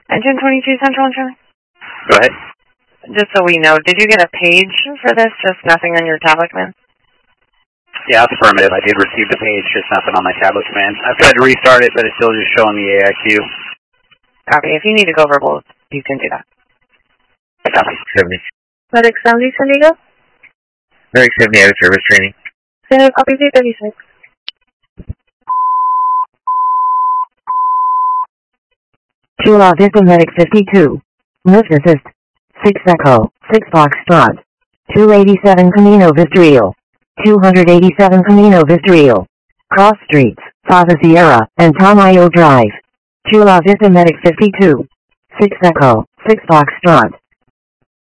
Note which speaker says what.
Speaker 1: Engine 22 Central Insurance?
Speaker 2: Go ahead.
Speaker 1: Just so we know, did you get a page for this? Just nothing on your tablet command?
Speaker 2: Yeah, it's affirmative. I did receive the page, just nothing on my tablet command. I've tried to restart it, but it's still just showing the AIQ.
Speaker 1: Copy. If you need to go verbal, you can do that.
Speaker 2: Copy.
Speaker 3: 70.
Speaker 1: Medic 70, San Diego?
Speaker 3: Medic 70 out of service training.
Speaker 1: San Diego, copy Z36.
Speaker 4: Chula Vista Medic 52. Lift assist. 6 Echo, 6 Foxtrot. 287 Camino Vistreal. 287 Camino Vistreal. Cross Streets, Fava Sierra, and Tamayo Drive. Chula Vista Medic 52. 6 Echo, 6 Foxtrot.